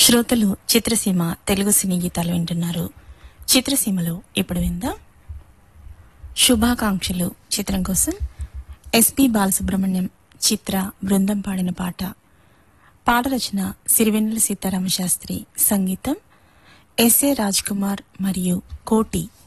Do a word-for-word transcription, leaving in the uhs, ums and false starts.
శ్రోతలు చిత్రసీమ తెలుగు సినీ గీతాలు వింటున్నారు. చిత్రసీమలో ఇప్పుడు విందాం శుభాకాంక్షలు చిత్రం కోసం ఎస్పి బాలసుబ్రహ్మణ్యం చిత్ర బృందం పాడిన పాట. పాట రచన సిరివెన్నెల సీతారామ శాస్త్రి, సంగీతం ఎస్ఏ రాజ్ కుమార్ మరియు కోటి.